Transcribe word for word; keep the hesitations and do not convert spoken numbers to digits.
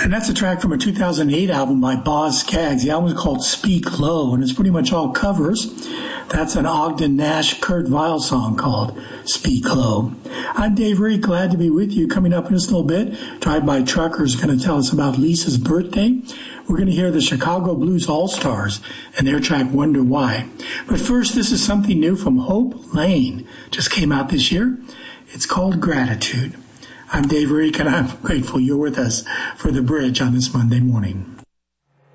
And that's a track from a two thousand eight album by Boz Scaggs. The album is called Speak Low, and it's pretty much all covers. That's an Ogden Nash, Kurt Vile song called Speak Low. I'm Dave Reed, glad to be with you. Coming up in just a little bit, Drive By Trucker is going to tell us about Lisa's birthday. We're going to hear the Chicago Blues All-Stars and their track Wonder Why. But first, this is something new from Hope Lane. Just came out this year. It's called Gratitude. I'm Dave Reed, and I'm grateful you're with us for The Bridge on this Monday morning.